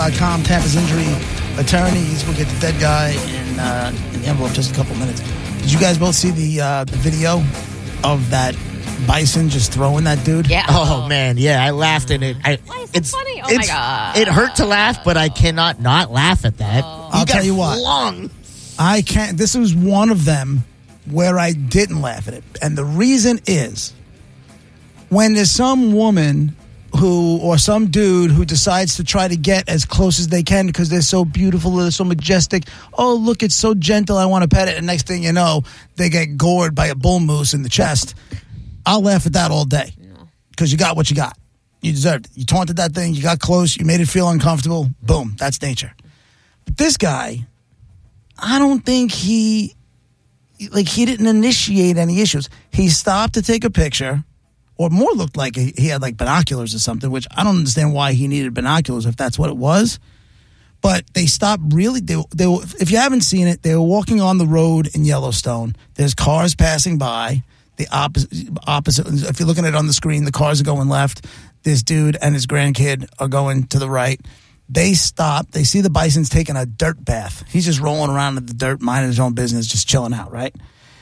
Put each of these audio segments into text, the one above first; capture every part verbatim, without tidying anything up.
dot com, Tampa's injury attorneys. We'll get the dead guy in, uh, in the envelope in just a couple minutes. Did you guys both see the uh, the video of that bison just throwing that dude? Yeah. Oh, man. Yeah, I laughed in it. I, Why is it it's funny? Oh, it's, my God. It hurt to laugh, but I cannot not laugh at that. Oh. I'll tell you what. Flung. I can't. This was one of them where I didn't laugh at it. And the reason is when there's some woman who or some dude who decides to try to get as close as they can because they're so beautiful, they're so majestic. Oh, look, it's so gentle. I want to pet it. And next thing you know, they get gored by a bull moose in the chest. I'll laugh at that all day because you got what you got. You deserved it. You taunted that thing. You got close. You made it feel uncomfortable. Boom. That's nature. But this guy, I don't think he, like, he didn't initiate any issues. He stopped to take a picture. Or more looked like he had like binoculars or something, which I don't understand why he needed binoculars if that's what it was. But they stopped really. They, they were, if you haven't seen it, they were walking on the road in Yellowstone. There's cars passing by. The opposite, opposite. If you're looking at it on the screen, the cars are going left. This dude and his grandkid are going to the right. They stop. They see the bison's taking a dirt bath. He's just rolling around in the dirt, minding his own business, just chilling out, right?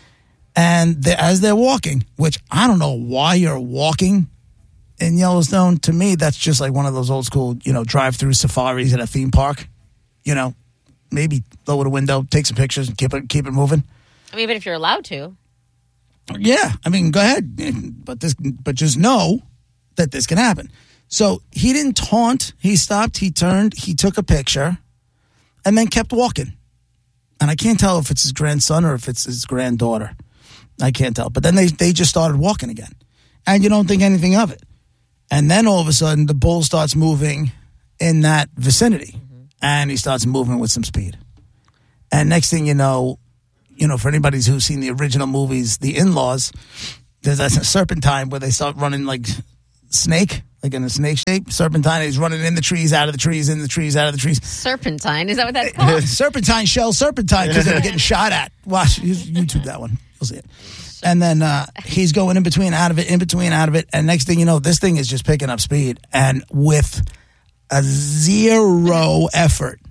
And they're, as they're walking, which I don't know why you're walking in Yellowstone. To me, that's just like one of those old school, you know, drive-through safaris at a theme park. You know, maybe lower the window, take some pictures, and keep it keep it moving. I mean, even if you're allowed to. Yeah, I mean, go ahead, but this, but just know that this can happen. So he didn't taunt. He stopped. He turned. He took a picture, and then kept walking. And I can't tell if it's his grandson or if it's his granddaughter. I can't tell. But then they, they just started walking again. And you don't think anything of it. And then all of a sudden, the bull starts moving in that vicinity. Mm-hmm. And he starts moving with some speed. And next thing you know, you know, for anybody who's seen the original movies, The In-Laws, there's that serpentine where they start running like snake, like in a snake shape. Serpentine, he's running in the trees, out of the trees, in the trees, out of the trees. Serpentine, is that what that's called? Serpentine shell, serpentine, because they were getting shot at. Watch, YouTube that one. You'll see it. And then uh, he's going in between, out of it, in between, out of it. And next thing you know, this thing is just picking up speed. And with a zero effort,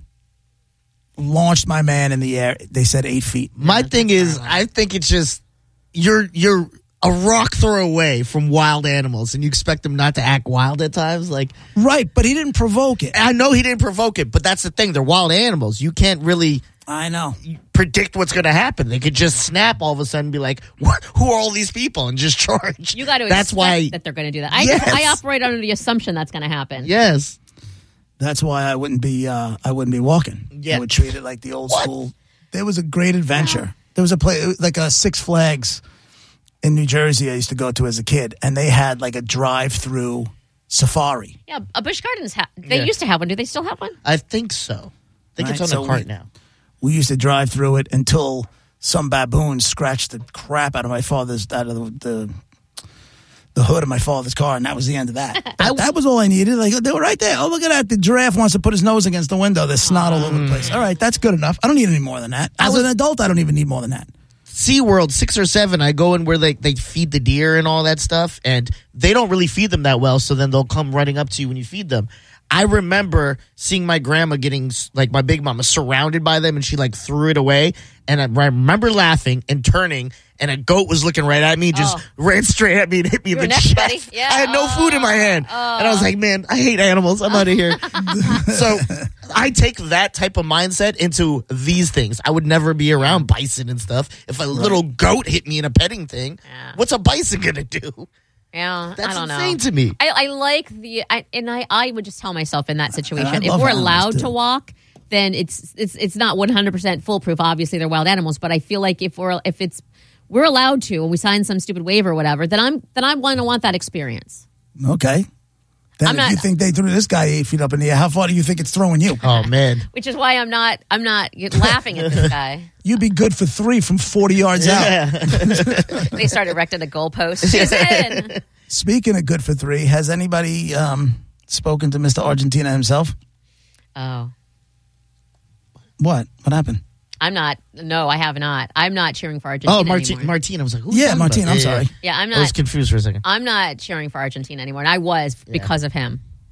launched my man in the air. They said eight feet. My thing is, I think it's just, you're you're a rock throw away from wild animals, and you expect them not to act wild at times. Like, right, but he didn't provoke it. I know he didn't provoke it, but that's the thing. They're wild animals. You can't really... I know. Predict what's going to happen. They could just snap all of a sudden and be like, what, who are all these people? And just charge. You got to that's expect why, that they're going to do that. I, yes. I operate under the assumption that's going to happen. Yes. That's why I wouldn't be uh, I wouldn't be walking. Yeah. I would treat it like the old What? school. There was a great adventure. Wow. There was a place like a Six Flags in New Jersey I used to go to as a kid, and they had like a drive-through safari. Yeah, a Busch Gardens, ha- they Yeah. used to have one. Do they still have one? I think so. I think Right, it's on so the cart we- now. We used to drive through it until some baboon scratched the crap out of my father's out of the the, the hood of my father's car, and that was the end of that. That, that was all I needed. Like they were right there. Oh, look at that! The giraffe wants to put his nose against the window. There's snot all over the place. All right, that's good enough. I don't need any more than that. As was- an adult, I don't even need more than that. SeaWorld, six or seven, I go in where they, they feed the deer and all that stuff, and they don't really feed them that well, so then they'll come running up to you when you feed them. I remember seeing my grandma getting, like my big mama, surrounded by them, and she like threw it away. And I remember laughing and turning, and a goat was looking right at me, just Oh. ran straight at me and hit me You in were the next, chest. buddy? Yeah. I had no food in my hand. Oh. And I was like, man, I hate animals. I'm out of here. So I take that type of mindset into these things. I would never be around bison and stuff. If a little goat hit me in a petting thing, Yeah. what's a bison going to do? Yeah, That's I don't insane know. to me. I, I like the, I, and I, I would just tell myself in that situation, if love we're animals, allowed too. to walk, then it's it's it's not one hundred percent foolproof. Obviously, they're wild animals, but I feel like if we're if it's we're allowed to, and we sign some stupid waiver or whatever, then I'm then I'm going to want that experience. Okay. Then I'm if not- you think they threw this guy eight feet up in the air, how far do you think it's throwing you? Oh, man. Which is why I'm not I'm not laughing at this guy. You'd be good for three from forty yards out. They started erecting the goalpost. She's in. Speaking of good for three, has anybody um, spoken to Mister Argentina himself? Oh, What? What happened? I'm not. No, I have not. I'm not cheering for Argentina Oh, Martin, anymore. Martine. I was like, who's Yeah, talking Martine, about? I'm Yeah, sorry. yeah. Yeah, I'm I was not. confused for a second. I'm not cheering for Argentina anymore, and I was because of him.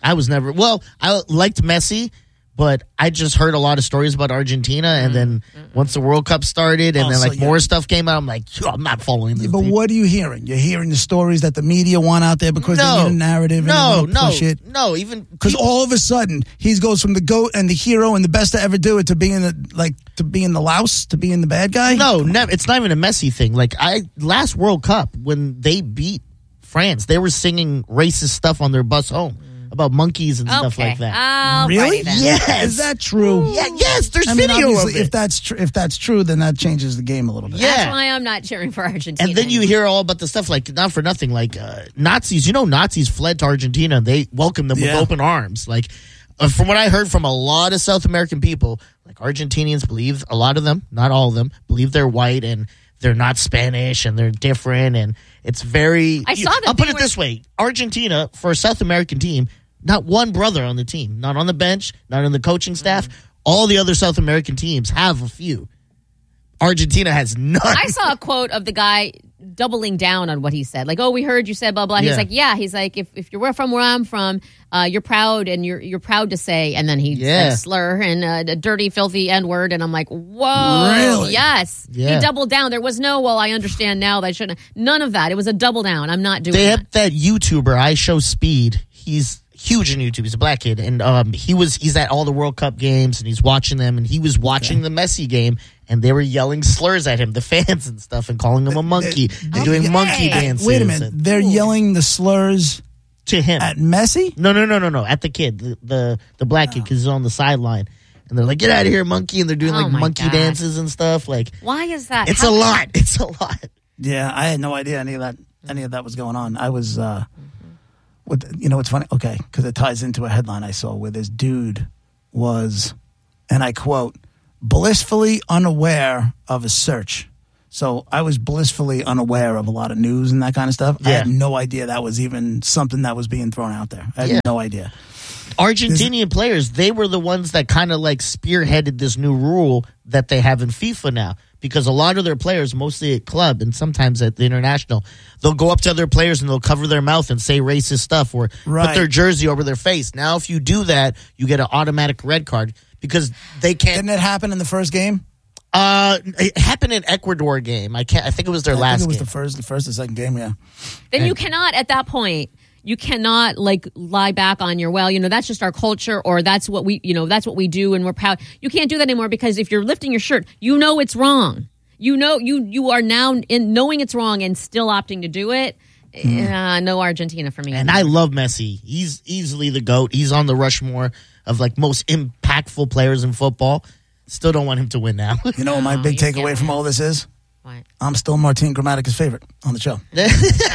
I was never well. I liked Messi, but I just heard a lot of stories about Argentina, and then once the World Cup started, and Oh, then so like you- more stuff came out, I'm like, "Yo, I'm not following this. But team." what are you hearing? You're hearing the stories that the media want out there because they no, need a narrative and no, they want to no, push it. no. Even Because people- all of a sudden he goes from the goat and the hero and the best to ever do it to being the like to being the louse to being the bad guy. no, never. It's not even a Messi thing. Like I last World Cup when they beat France, they were singing racist stuff on their bus home about monkeys and stuff Okay. like that. Alrighty Really? then. Yes. Is that true? Yeah, yes. There's I mean, video of obviously, it. if that's tr- if that's true, then that changes the game a little bit. Yeah. That's why I'm not cheering for Argentina. And then you hear all about the stuff like not for nothing, like uh, Nazis. You know, Nazis fled to Argentina. They welcomed them Yeah. with open arms. Like uh, from what I heard from a lot of South American people, like Argentinians believe a lot of them, not all of them, believe they're white and they're not Spanish and they're different. And it's very. I saw that I'll put they it were- this way: Argentina for a South American team, not one brother on the team, not on the bench, not on the coaching staff. All the other South American teams have a few. Argentina has none. I saw a quote of the guy doubling down on what he said. Like, oh, we heard you said blah blah. Yeah. He's like, yeah. He's like, if, if you're from where I'm from, uh, you're proud and you're you're proud to say. And then he Yeah. said slur and uh, a dirty, filthy N word. And I'm like, whoa, Really? yes. Yeah. He doubled down. There was no, well, I understand now that I shouldn't. None of that. It was a double down. I'm not doing They that. have that YouTuber, I Show Speed. He's huge in YouTube. He's a black kid, and um, he was he's at all the World Cup games, and he's watching them. And he was watching the Messi game, and they were yelling slurs at him, the fans and stuff, and calling him a monkey and doing Okay. monkey dances. Wait a minute, and- they're yelling the slurs to him. at Messi. no, no, no, no, no. At the kid, the the, the black kid, because he's on the sideline, and they're like, "Get out of here, monkey!" And they're doing Oh like my monkey God. dances and stuff. Like Why is that? it's How- a lot. It's a lot. Yeah, I had no idea any of that any of that was going on. I was, uh, with, you know, it's funny. Okay, because it ties into a headline I saw where this dude was, and I quote, blissfully unaware of a search. So I was blissfully unaware of a lot of news and that kind of stuff. I Yeah. had no idea that was even something that was being thrown out there. I had Yeah. no idea. Argentinian players, they were the ones that kind of like spearheaded this new rule that they have in FIFA now. Because a lot of their players, mostly at club and sometimes at the international, they'll go up to other players and they'll cover their mouth and say racist stuff or Right. put their jersey over their face. Now, if you do that, you get an automatic red card because they can't. Didn't it happen in the first game? Uh, it happened in Ecuador game. I can't. I think it was their I last think it was game. the first, the first or second game. Yeah. Then you cannot, at that point, you cannot like lie back on your, well, you know, that's just our culture or that's what we, you know, that's what we do and we're proud. You can't do that anymore because if you're lifting your shirt, you know it's wrong. You know, you you are now in knowing it's wrong and still opting to do it. Uh, no Argentina for me. And I love Messi. He's easily the GOAT. He's on the Rushmore of like most impactful players in football. Still don't want him to win now. You know what my No, big he's takeaway getting from it. all this is? What? I'm still Martin Grammatica's favorite on the show. I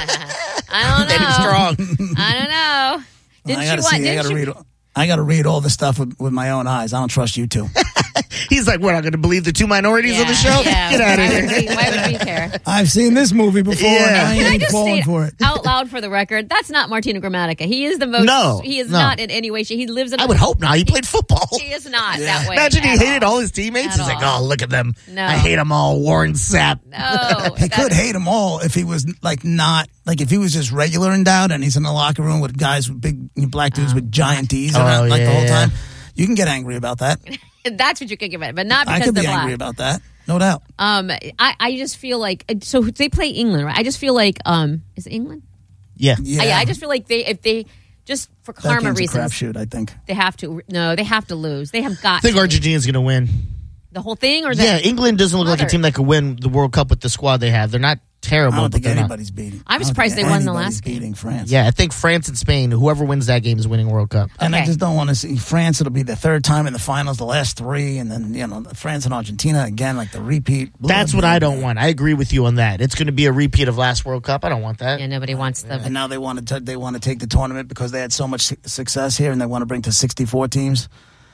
don't know. That is strong. I don't know. Didn't I gotta you want? see. I Didn't gotta you? read. I gotta read all this stuff with, with my own eyes. I don't trust you two. He's like, we're not going to believe the two minorities on the show? Yeah. Get out of Why here. would we- Why would we care? I've seen this movie before, Yeah. and I Can I ain't just falling say for it. out loud for the record? That's not Martino Grammatica. He is the most. No, he is no. not in any way. shape- He lives in. I would hope not. He played football. He is not that way. Imagine he at hated all. all his teammates. At He's like, all. oh, look at them. No. I hate them all. Warren Sapp. No, He that- could hate them all if he was like not like if he was just regular endowed and he's in the locker room with guys with big black dudes with giant D's Oh, around like the whole yeah. time. You can get angry about that. That's what you could give it, but not I because could they're be black. angry about that, no doubt. Um, I, I just feel like so they play England, right? I just feel like um, is it England? Yeah. Yeah, I, I just feel like they if they just for that karma game's a reasons crapshoot. I think. they have to no they have to lose. They have got I think to. Argentina's going to win. the whole thing or the, Yeah, England doesn't look like a Mother. team that could win the World Cup with the squad they have. They're not I terrible, don't but think they're not. anybody's beating. I was I don't surprised think they won the anybody's last game. beating France. Yeah, I think France and Spain, whoever wins that game is winning World Cup. And I Okay. just don't want to see France. It'll be the third time in the finals, the last three, and then you know France and Argentina again, like the repeat. That's what I don't want. I agree with you on that. It's going to be a repeat of last World Cup. I don't want that. Yeah, nobody wants the. And now they want to they want to take the tournament because they had so much su- success here, and they want to bring to sixty-four teams.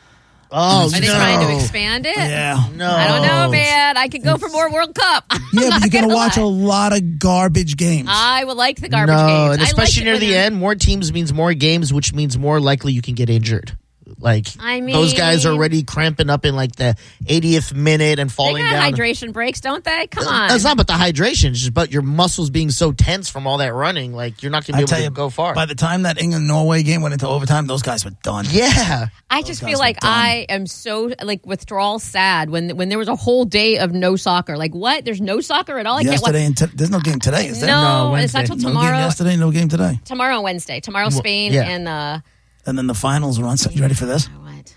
Oh, Are they no. trying to expand it? Yeah, No. I don't know, man. I could go for more World Cup. I'm yeah, not but you're gonna gonna watch lie. a lot of garbage games. I would like the garbage no, games. and I especially like it near when the they're- end, more teams means more games, which means more likely you can get injured. Like, I those guys are mean- already cramping up in like the eightieth minute and They falling got down. hydration breaks, don't they? Come on. That's not but the hydration, it's just but your muscles being so tense from all that running, like you're not going I to be tell able you, to go far. by the time that England Norway game went into overtime, those guys were done. yeah. I just guys feel were like dumb. I am so like withdrawal sad when when there was a whole day of no soccer. Like what? There's no soccer at all. I can't watch. Yesterday and t- there's no game today, is there? No, No, it's not Wednesday. till No game tomorrow. yesterday, no game today. Tomorrow, Wednesday. Tomorrow, Spain yeah. and uh, And then the finals are on. So you ready for this? what?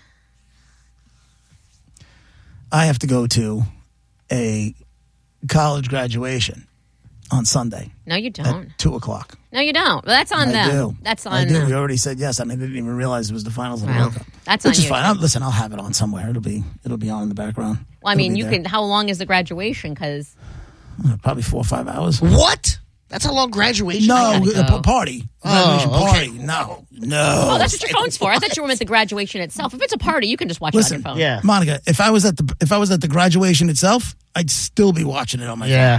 I have to go to a college graduation on Sunday No, you at don't. two o'clock. No, you don't. Well, that's on I them. do. That's on I do. them. We already said yes, and I didn't even realize it was the finals of the Well, World Cup. that's Which on is you. fine. I'll, listen, I'll have it on somewhere. It'll be it'll be on in the background. Well, I It'll mean, be you there. can. How long is the graduation? Because Uh, probably four or five hours. What? That's how long graduation No, gotta a go. p- party. Graduation Oh, okay. party. No, no. oh, that's what your phone's for. I thought you were meant the graduation itself. If it's a party, you can just watch Listen, it on your phone. Yeah. Monica, if I was at the if I was at the graduation itself, I'd still be watching it on my Yeah.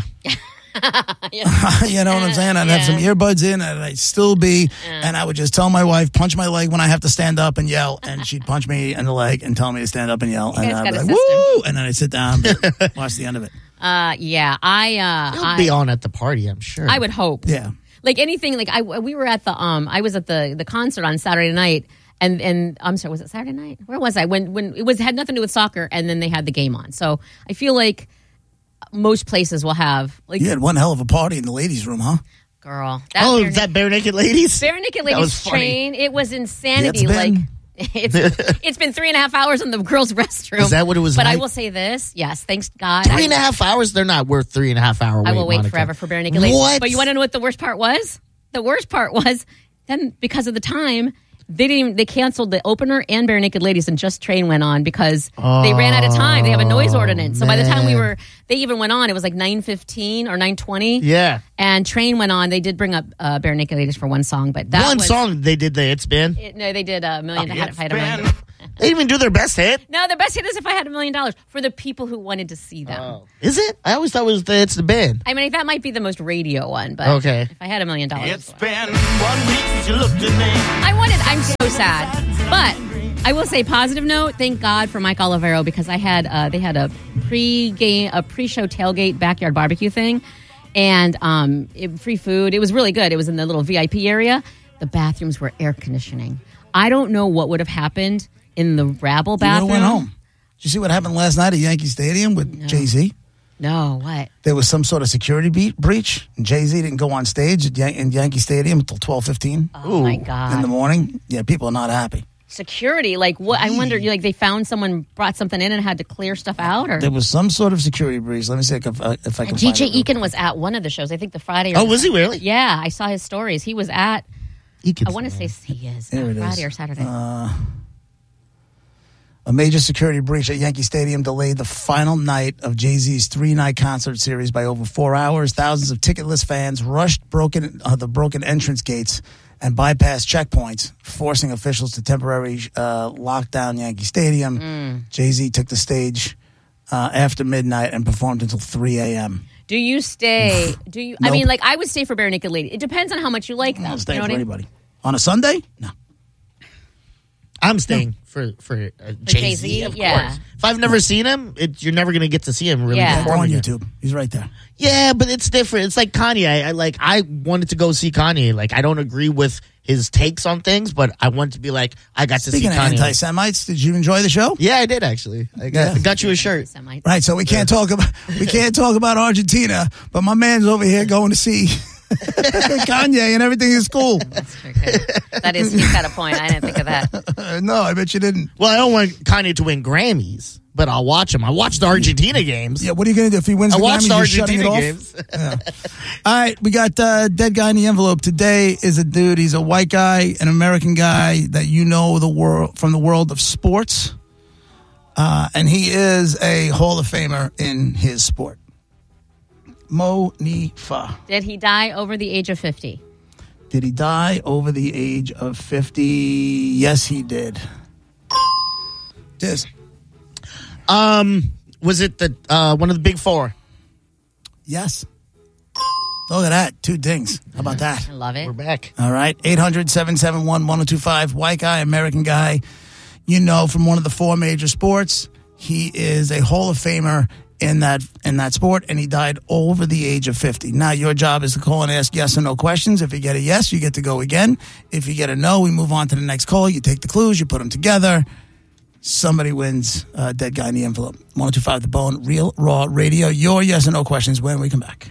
Yeah. you know what I'm saying? I'd have some Yeah. earbuds in, and I'd still be, and I would just tell my wife, punch my leg when I have to stand up and yell, and she'd punch me in the leg and tell me to stand up and yell, and guys I'd got be a like, system. woo, and then I'd sit down, and watch the end of it. Uh, yeah. I. Uh, It'll I, be on at the party, I'm sure. I would hope. Yeah. Like anything. Like I. We were at the. Um. I was at the the concert on Saturday night. And and I'm sorry, was it Saturday night? Where was I? When when it was had nothing to do with soccer, and then they had the game on. So I feel like most places will have like You had one hell of a party in the ladies' room, huh? girl. That Oh, bare, is that Bare Naked Ladies? bare naked That was ladies funny. train. It was insanity. Yeah, it's like been- it's it's been three and a half hours in the girls' restroom. Is that what it was But I like? will say this: yes, thanks God. Three I, and a half hours? They're not worth three and a half hour I wait, will wait Monica. forever for bare naked ladies. What? But you want to know what the worst part was? The worst part was then because of the time. They didn't. Even, they canceled the opener and Bare Naked Ladies, and Just Train went on because they ran out of time. They have a noise ordinance, so by the time we man. were, they even went on. It was like nine fifteen or nine twenty. Yeah. And Train went on. They did bring up uh, Bare Naked Ladies for one song, but that One was, song they did the It's Been. It, no, they did a million. Oh, if I had a million. They didn't even do their best hit. No, the best hit is If I Had a Million Dollars for the people who wanted to see them. Is it? I always thought it was the It's the Been. I mean, that might be the most radio one, but Okay. If I Had a Million Dollars, It's been one week since you looked at me. I wanted. I'm so sad, but I will say positive note. Thank God for Mike Olivero because I had uh, they had a pre-game, a pre-show tailgate backyard barbecue thing, and um, it, free food. It was really good. It was in the little V I P area. The bathrooms were air conditioning. I don't know what would have happened in the rabble You bathroom. went home. Did you see what happened last night at Yankee Stadium with Jay Z? No, what? There was some sort of security beat breach, and Jay Z didn't go on stage at Yan- in Yankee Stadium until twelve fifteen Oh my in the God! morning. Yeah, people are not happy. Security, like what? I wonder, like they found someone brought something in and had to clear stuff out, or There was some sort of security breach. Let me see if I can, uh, if I can D J find it. Eakin was at one of the shows. I think the Friday. Or Oh, was he really? Yeah, I saw his stories. He was at. Eakin's I want to the say he is There uh, it is. Friday or Saturday. A major security breach at Yankee Stadium delayed the final night of Jay-Z's three-night concert series by over four hours. Thousands of ticketless fans rushed broken uh, the broken entrance gates and bypassed checkpoints, forcing officials to temporarily uh, lock down Yankee Stadium. Mm. Jay-Z took the stage uh, after midnight and performed until three a.m. do you stay? Do you? I Nope. mean, like I would stay for Bare Naked Lady. It depends on how much you like them. I'll stay you know for what I mean? anybody. On a Sunday? No. I'm staying for for uh, Jay Jay-Z, Z. Of yeah. course. If I've never seen him, it, you're never gonna get to see him really Yeah. Go perform on again. YouTube. He's right there. Yeah, but it's different. It's like Kanye. I, I like. I wanted to go see Kanye. Like, I don't agree with his takes on things, but I want to be like, I got to Speaking see of Kanye. anti-Semites, did you enjoy the show? yeah, I did actually. I got, Yeah. got you a shirt. Semi- Right, so we can't talk about we can't talk about Argentina, but my man's over here going to see Kanye and everything is cool. That's true. Good. That is, he's got a point. I didn't think of that. Uh, no, I bet you didn't. Well, I don't want Kanye to win Grammys, but I'll watch him. I watched the Argentina games. Yeah, what are you going to do if he wins I the watched Grammys? the You're shutting it Argentina off? games. All right, we got uh, Dead Guy in the Envelope. Today is a dude. He's a white guy, an American guy that you know the world from the world of sports. Uh, and he is a Hall of Famer in his sport. Mo Nifa. Did he die over the age of fifty? Did he die over the age of fifty? Yes, he did. Diz. Um, was it the uh, one of the big four? Yes. Look at that. Two dings. How about that? I love it. We're back. All right. eight hundred, seven seven one, one oh two five. White guy, American guy. you know from one of the four major sports. He is a Hall of Famer in that in that sport, and he died over the age of fifty. Now, your job is to call and ask yes or no questions. If you get a yes, you get to go again. If you get a no, we move on to the next call. You take the clues, you put them together. Somebody wins uh, Dead Guy in the Envelope. one oh two point five The Bone, Real Raw Radio. Your yes or no questions when we come back.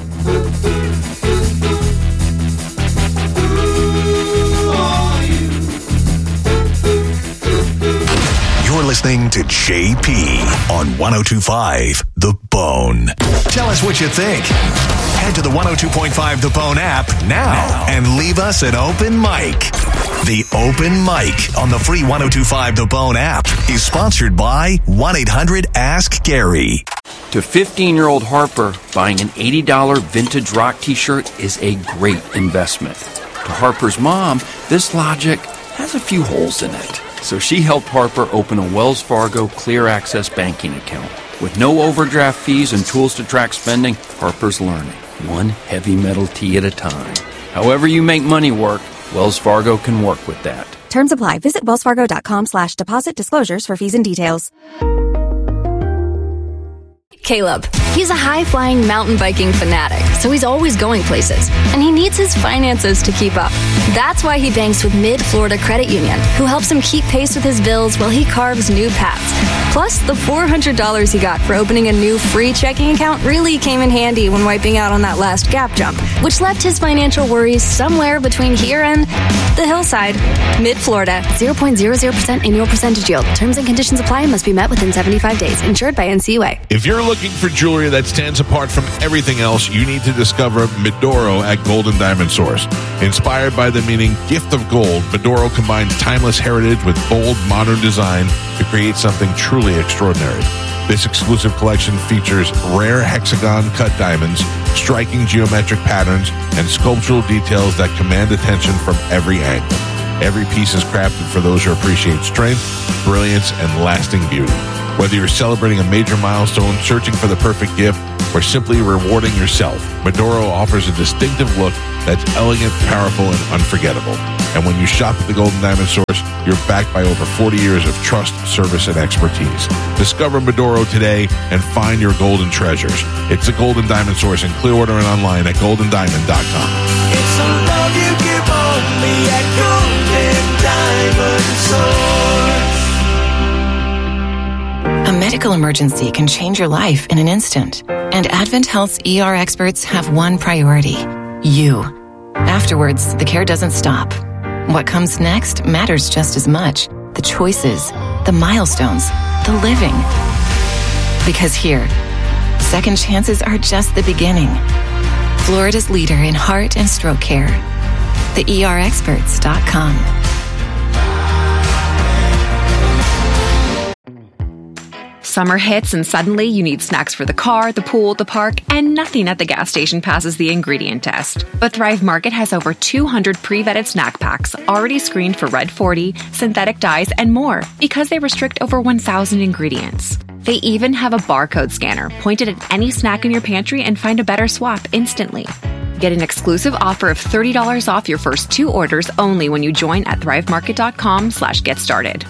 You're listening to J P on one oh two point five The Bone. Tell us what you think. Head to the one oh two point five The Bone app now, now and leave us an open mic. The Open Mic on the free one oh two point five The Bone app is sponsored by one eight hundred ask Gary. To fifteen-year-old Harper, buying an eighty dollars vintage rock t-shirt is a great investment. To Harper's mom, this logic has a few holes in it. So she helped Harper open a Wells Fargo Clear Access banking account. With no overdraft fees and tools to track spending, Harper's learning, one heavy metal tee at a time. However you make money work, Wells Fargo can work with that. Terms apply. Visit wellsfargo.com slash deposit disclosures for fees and details. Caleb. He's a high-flying mountain biking fanatic, so he's always going places, and he needs his finances to keep up. That's why he banks with Mid-Florida Credit Union, who helps him keep pace with his bills while he carves new paths. Plus, the four hundred dollars he got for opening a new free checking account really came in handy when wiping out on that last gap jump, which left his financial worries somewhere between here and the hillside. Mid-Florida, zero point zero zero percent annual percentage yield. Terms and conditions apply and must be met within seventy-five days. Insured by N C U A. If you're looking for jewelry that stands apart from everything else, you need to discover Medoro at Golden Diamond Source. Inspired by the meaning gift of gold, Medoro combines timeless heritage with bold, modern design to create something truly extraordinary. This exclusive collection features rare hexagon-cut diamonds, striking geometric patterns, and sculptural details that command attention from every angle. Every piece is crafted for those who appreciate strength, brilliance, and lasting beauty. Whether you're celebrating a major milestone, searching for the perfect gift, or simply rewarding yourself, Medoro offers a distinctive look that's elegant, powerful, and unforgettable. And when you shop at the Golden Diamond Source, you're backed by over forty years of trust, service, and expertise. Discover Medoro today and find your golden treasures. It's the Golden Diamond Source in Clearwater and online at golden diamond dot com. It's the love you give only at Golden Diamond Source. A medical emergency can change your life in an instant, and Advent Health's E R experts have one priority: you. Afterwards, the care doesn't stop. What comes next matters just as much. The choices, the milestones, the living. Because here, second chances are just the beginning. Florida's leader in heart and stroke care. the E R experts dot com. Summer hits and suddenly you need snacks for the car, the pool, the park, and nothing at the gas station passes the ingredient test. But Thrive Market has over two hundred pre-vetted snack packs already screened for Red forty, synthetic dyes, and more because they restrict over one thousand ingredients. They even have a barcode scanner pointed at any snack in your pantry and find a better swap instantly. Get an exclusive offer of thirty dollars off your first two orders only when you join at thrivemarket.com slash get started.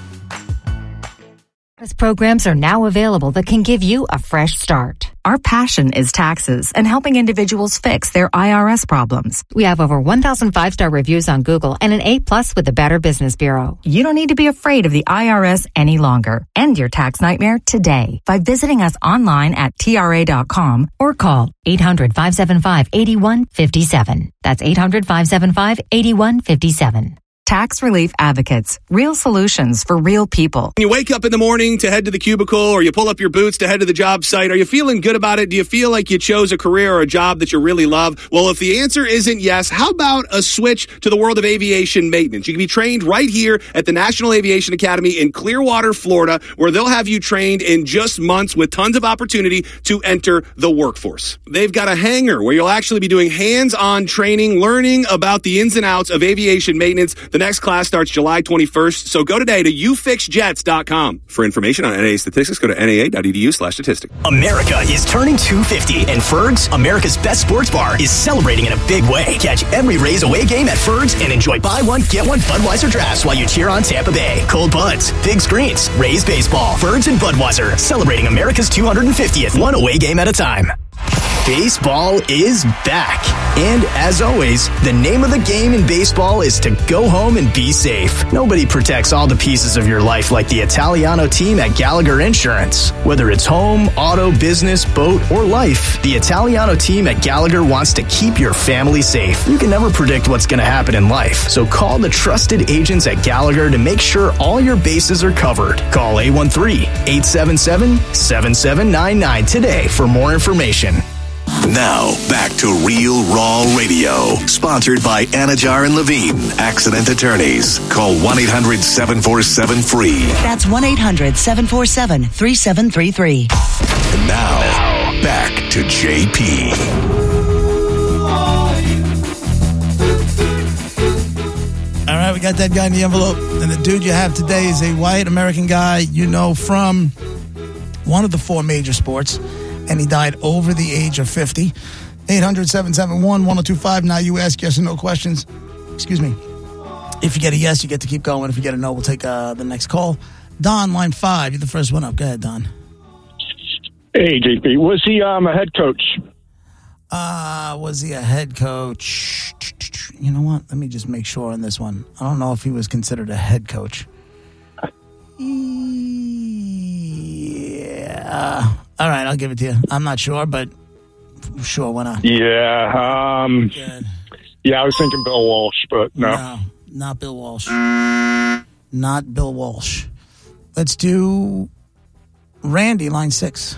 Programs are now available that can give you a fresh start. Our passion is taxes and helping individuals fix their I R S problems. We have over one thousand five-star reviews on Google and an A plus with the Better Business Bureau. You don't need to be afraid of the I R S any longer. End your tax nightmare today by visiting us online at T R A dot com or call eight hundred, five seven five, eight one five seven. That's eight hundred, five seven five, eight one five seven. Tax Relief Advocates. Real solutions for real people. When you wake up in the morning to head to the cubicle, or you pull up your boots to head to the job site, are you feeling good about it? Do you feel like you chose a career or a job that you really love? Well, if the answer isn't yes, how about a switch to the world of aviation maintenance? You can be trained right here at the National Aviation Academy in Clearwater, Florida, where they'll have you trained in just months with tons of opportunity to enter the workforce. They've got a hangar where you'll actually be doing hands-on training, learning about the ins and outs of aviation maintenance. The next class starts July twenty-first, so go today to you fix jets dot com. For information on N A A statistics, go to N A A dot E D U slash statistics. America is turning two fifty, and Ferg's, America's best sports bar, is celebrating in a big way. Catch every Rays away game at Ferg's and enjoy buy one, get one Budweiser drafts while you cheer on Tampa Bay. Cold buds, big screens, Rays baseball, Ferg's and Budweiser, celebrating America's two hundred fiftieth, one away game at a time. Baseball is back. And as always, the name of the game in baseball is to go home and be safe. Nobody protects all the pieces of your life like the Italiano team at Gallagher Insurance. Whether it's home, auto, business, boat, or life, the Italiano team at Gallagher wants to keep your family safe. You can never predict what's going to happen in life, so call the trusted agents at Gallagher to make sure all your bases are covered. Call eight one three, eight seven seven, seven seven nine nine today for more information. Now, back to Real Raw Radio. Sponsored by Anajar and Levine, Accident Attorneys. Call one eight hundred seven four seven free. That's one eight hundred seven four seven three seven three three. And now, back to J P. All right, we got that guy in the envelope. And the dude you have today is a white American guy you know from one of the four major sports. And he died over the age of fifty. eight hundred seven seven one one oh two five. Now you ask yes or no questions. Excuse me. If you get a yes, you get to keep going. If you get a no, we'll take uh, the next call. Don, line five. You're the first one up. Go ahead, Don. Hey, J P. Was he um, a head coach? Uh, was he a head coach? You know what? Let me just make sure on this one. I don't know if he was considered a head coach. Yeah. All right, I'll give it to you. I'm not sure, but sure, why not? Yeah. Um, Good. Yeah, I was thinking Bill Walsh, but no. No, not Bill Walsh. Not Bill Walsh. Let's do Randy, line six.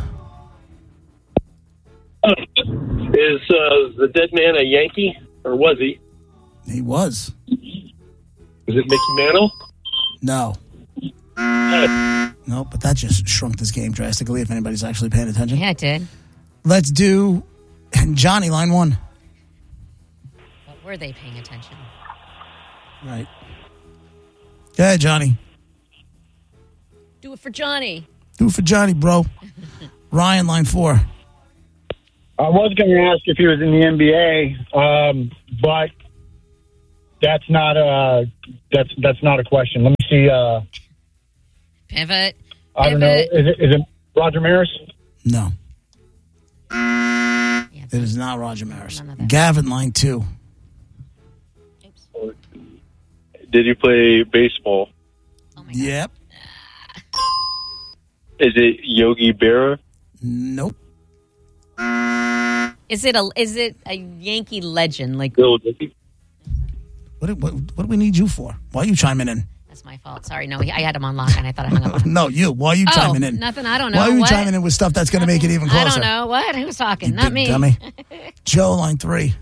Uh, is uh, the dead man a Yankee, or was he? He was. Is it Mickey Mantle? No. No, but that just shrunk this game drastically if anybody's actually paying attention. Yeah, it did. Let's do Johnny, line one. But were they paying attention? Right. Go ahead, Johnny. Do it for Johnny. Do it for Johnny, bro. Ryan, line four. I was going to ask if he was in the N B A, um, but that's not a that's that's not a question. Let me see. Uh, Pivot. I don't know. Is it, is it Roger Maris? No. Yeah, it is not Roger Maris. Gavin, line two. Did he play baseball? Oh yep. Is it Yogi Berra? Nope. Is it a is it a Yankee legend like Bill Dickey? What, what what do we need you for? Why are you chiming in? That's my fault. Sorry, no, I had him on lock and I thought I hung up on him. No, you. Why are you oh, chiming in? Nothing. I don't know. Why are you what? chiming in with stuff that's going to make it even closer? I don't know. What? Who's talking? You Not big me. Dummy. Joe, line three.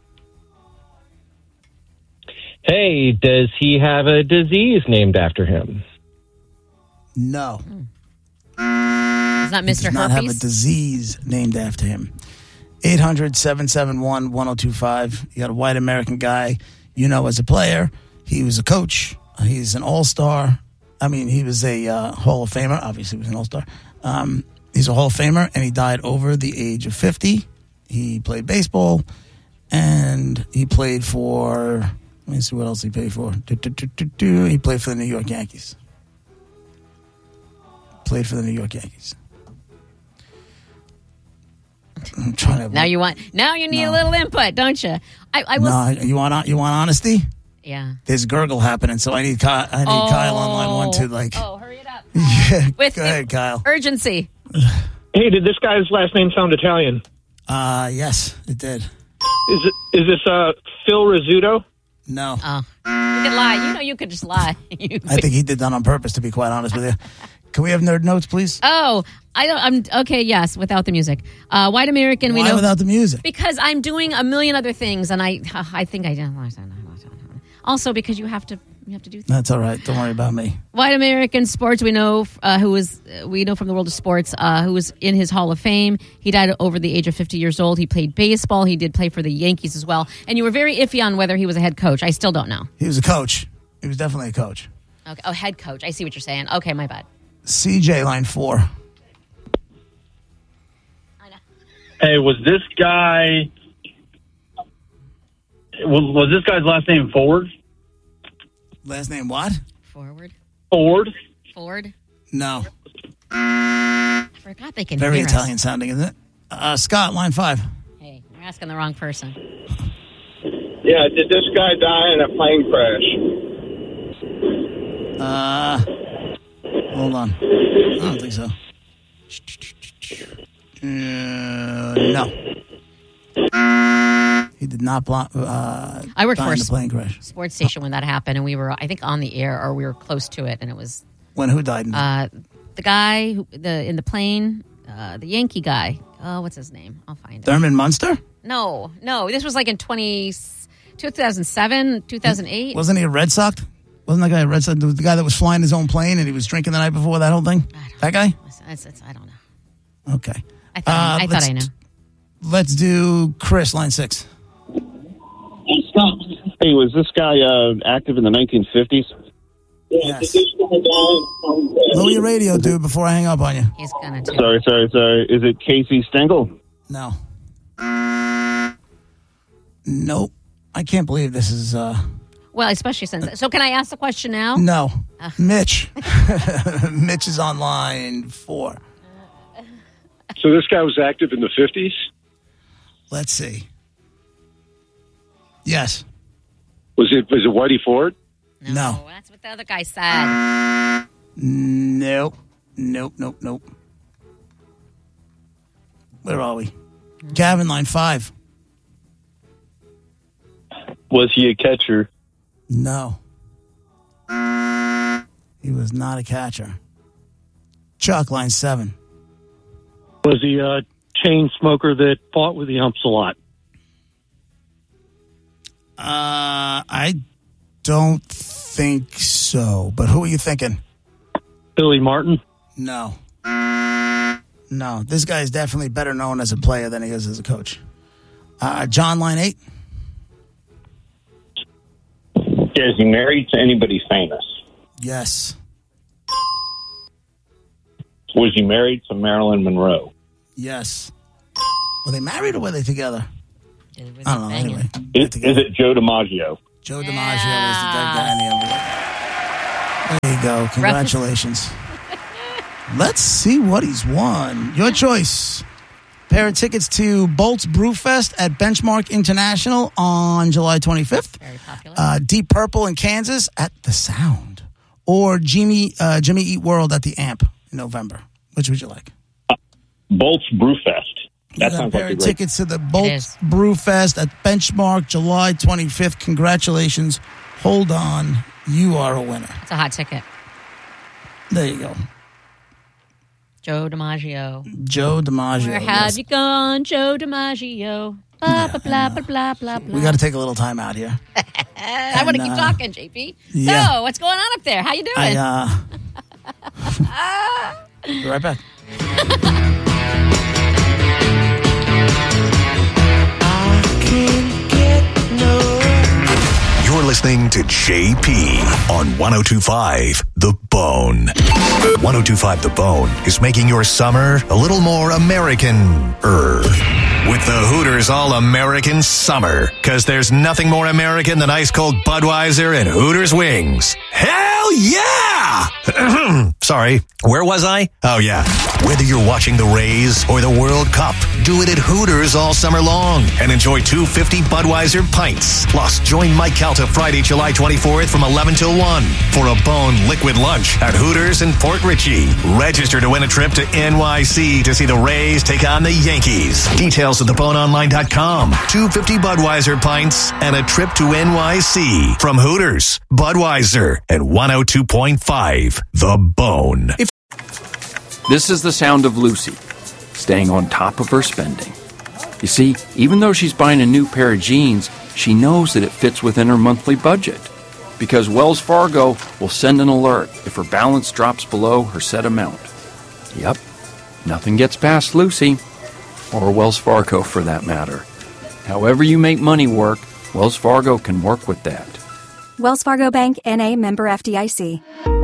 Hey, does he have a disease named after him? No. It's not Mister He does not Herpes? have a disease named after him. eight hundred seven seven one one oh two five. You got a white American guy you know as a player. He was a coach. He's an all-star. I mean, he was a uh, Hall of Famer. Obviously, he was an all-star. Um, he's a Hall of Famer, and he died over the age of fifty. He played baseball, and he played for... Let me see what else he played for. Do, do, do, do, do. He played for the New York Yankees. Played for the New York Yankees. I'm trying to... Now you want... Now you need no. a little input, don't you? I, I will... No, you want, you want honesty? Yeah. There's gurgle happening, so I need Kyle, I need oh. Kyle on line one to like... Oh, hurry it up. Yeah, With go ahead, Kyle. Urgency. Hey, did this guy's last name sound Italian? Uh, yes, it did. Is it? Is this uh, Phil Rizzuto? No. Oh. You could lie. You know you could just lie. You I think he did that on purpose, to be quite honest with you. Can we have nerd notes, please? Oh, I don't. I'm okay. Yes, without the music. Uh, white American. Why we know without the music? Because I'm doing a million other things, and I, I think I don't. Also, because you have to, you have to do things. That's all right. Don't worry about me. White American sports. We know uh, who was. Uh, we know from the world of sports. Uh, who was in his Hall of Fame. He died over the age of fifty years old. He played baseball. He did play for the Yankees as well. And you were very iffy on whether he was a head coach. I still don't know. He was a coach. He was definitely a coach. Okay. Oh, head coach. I see what you're saying. Okay, my bad. C J, line four. Hey, was this guy... Was, was this guy's last name Ford? Last name what? Forward. Ford? Ford. No. I forgot they can Very hear Italian us. sounding, isn't it? Uh, Scott, line five. Hey, you're asking the wrong person. Yeah, did this guy die in a plane crash? Uh, hold on. I don't think so. Uh, no. He did not block. Uh, I worked die for in a the plane crash. sports station when that happened, and we were, I think, on the air or we were close to it, and it was When who died? In uh, the guy who, the in the plane, uh, the Yankee guy. Oh, what's his name? I'll find it. Thurman Munster? No, no, this was like in twenty, two thousand seven, two thousand eight. Wasn't he a Red Sox? Wasn't that guy a Red Sox? The guy that was flying his own plane and he was drinking the night before, that whole thing? That guy? It's, it's, I don't know. Okay. I thought, Uh, I, thought let's- I knew. Let's do Chris, line six. Hey, was this guy uh, active in the nineteen fifties? Yes. Lower your radio, dude, before I hang up on you. He's gonna do. Sorry, sorry, sorry. Is it Casey Stengel? No. Nope. I can't believe this is... uh Well, especially since. So, can I ask the question now? No. Uh. Mitch. Mitch is on line four. So this guy was active in the fifties? Let's see. Yes. Was it was it Whitey Ford? No. That's what the other guy said. Nope. Nope, nope, nope. Where are we? Gavin, line five. Was he a catcher? No. He was not a catcher. Chuck, line seven. Was he a chain smoker that fought with the umps a lot? Uh, I don't think so. But who are you thinking? Billy Martin? No. No, this guy is definitely better known as a player than he is as a coach. Uh, John, line eight. Is he married to anybody famous? Yes. Was he married to Marilyn Monroe? Yes. Were they married or were they together? I don't know. Anyway, Is, is it Joe DiMaggio? Joe DiMaggio is the dead guy in the envelope. There you go. Congratulations. Let's see what he's won. Your choice. Pair of tickets to Bolt's Brewfest at Benchmark International on July twenty-fifth. Very popular. Uh, Deep Purple in Kansas at The Sound. Or Jimmy uh, Jimmy Eat World at the Amp in November. Which would you like? Uh, Bolt's Brewfest. That You got a sounds pair like a of great... tickets to the Bolt's Brewfest at Benchmark July twenty-fifth. Congratulations. Hold on. You are a winner. It's a hot ticket. There you go. Joe DiMaggio. Joe DiMaggio. Where have yes. you gone, Joe DiMaggio? Blah, blah, blah, blah, blah, blah, blah. We got to take a little time out here. I want to And, keep uh, talking, J P. yeah. So, what's going on up there? How you doing? I, uh, be right back. You're listening to J P on one oh two point five The Bone. one oh two point five The Bone is making your summer a little more American-er. With the Hooters All-American Summer. Because there's nothing more American than ice-cold Budweiser and Hooters wings. Hell yeah! Sorry, where was I? Oh, yeah. Whether you're watching the Rays or the World Cup, do it at Hooters all summer long and enjoy two fifty Budweiser pints. Plus, join Mike Calta Friday, July twenty-fourth from eleven till one for a Bone liquid lunch at Hooters in Port Richey. Register to win a trip to N Y C to see the Rays take on the Yankees. Details at the bone online dot com. two fifty Budweiser pints and a trip to N Y C from Hooters, Budweiser, and one oh two point five The Bone. If This is the sound of Lucy, staying on top of her spending. You see, even though she's buying a new pair of jeans, she knows that it fits within her monthly budget. Because Wells Fargo will send an alert if her balance drops below her set amount. Yep, nothing gets past Lucy, or Wells Fargo for that matter. However you make money work, Wells Fargo can work with that. Wells Fargo Bank, N A, member F D I C.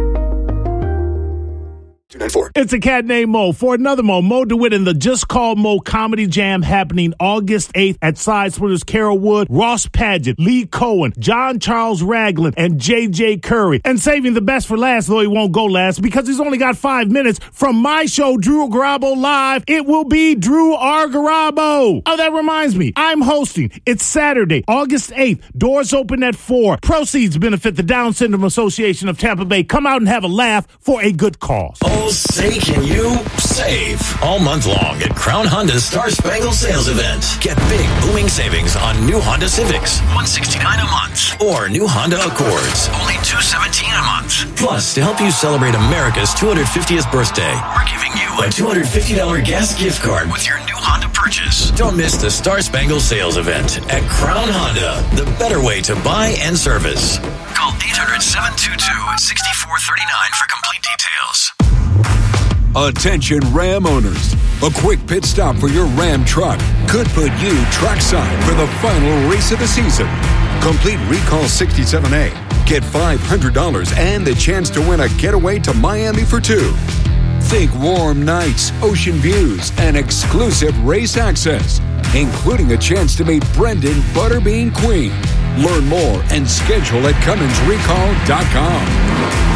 It's a cat named Mo for another Mo. Mo DeWitt in the Just Call Mo Comedy Jam happening August eighth at Side Splitters. Carol Wood, Ross Padgett, Lee Cohen, John Charles Ragland, and J J Curry. And saving the best for last, though he won't go last because he's only got five minutes from my show, Drew Garabo Live. It will be Drew R. Garabo. Oh, that reminds me. I'm hosting. It's Saturday, August eighth. Doors open at four. Proceeds benefit the Down Syndrome Association of Tampa Bay. Come out and have a laugh for a good cause. Oh, say can you save all month long at Crown Honda's Star Spangled Sales Event. Get big booming savings on new Honda Civics, one hundred sixty-nine dollars a month, or new Honda Accords, only two hundred seventeen dollars a month. Plus, to help you celebrate America's two hundred fiftieth birthday, we're giving you a two hundred fifty dollars gas gift card with your new Honda purchase. Don't miss the Star Spangled Sales Event at Crown Honda, the better way to buy and service. Call eight hundred, seven two two, six four three nine for complete details. Attention Ram owners. A quick pit stop for your Ram truck could put you trackside for the final race of the season. Complete Recall sixty-seven A. Get five hundred dollars and the chance to win a getaway to Miami for two. Think warm nights, ocean views, and exclusive race access, including a chance to meet Brendan Butterbean Queen. Learn more and schedule at Cummins Recall dot com.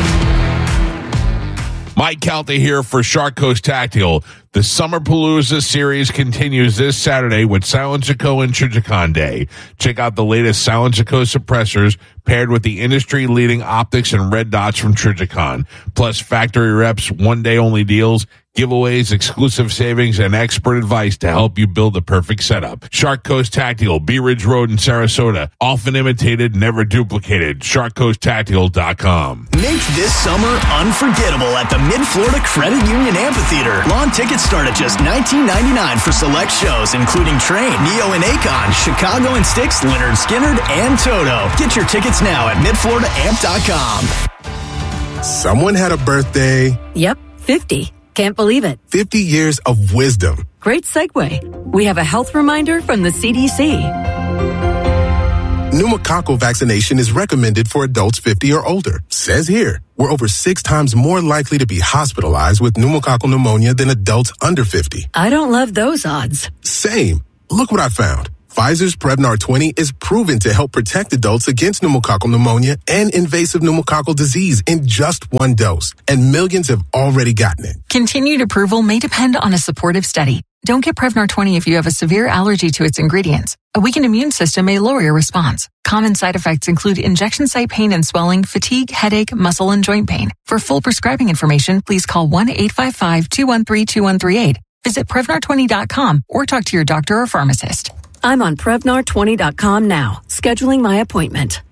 Mike Calta here for Shark Coast Tactical. The Summer Palooza series continues this Saturday with Silenceco and Trijicon Day. Check out the latest Silenceco suppressors paired with the industry-leading optics and red dots from Trijicon. Plus factory reps, one-day-only deals, giveaways, exclusive savings, and expert advice to help you build the perfect setup. Shark Coast Tactical, Bee Ridge Road in Sarasota. Often imitated, never duplicated. Shark Coast Tactical dot com. Make this summer unforgettable at the Mid-Florida Credit Union Amphitheater. Lawn tickets start at just nineteen ninety-nine for select shows, including Train, Neo and Akon, Chicago and Styx, Leonard Skinner, and Toto. Get your tickets now at mid florida amp dot com. Someone had a birthday. Yep, fifty. Can't believe it. fifty years of wisdom. Great segue. We have a health reminder from the C D C. Pneumococcal vaccination is recommended for adults fifty or older. Says here, we're over six times more likely to be hospitalized with pneumococcal pneumonia than adults under fifty. I don't love those odds. Same. Look what I found. Pfizer's Prevnar twenty is proven to help protect adults against pneumococcal pneumonia and invasive pneumococcal disease in just one dose. And millions have already gotten it. Continued approval may depend on a supportive study. Don't get Prevnar twenty if you have a severe allergy to its ingredients. A weakened immune system may lower your response. Common side effects include injection site pain and swelling, fatigue, headache, muscle, and joint pain. For full prescribing information, please call one eight five five, two one three, two one three eight. Visit Prevnar twenty dot com or talk to your doctor or pharmacist. I'm on Prevnar twenty dot com now, scheduling my appointment.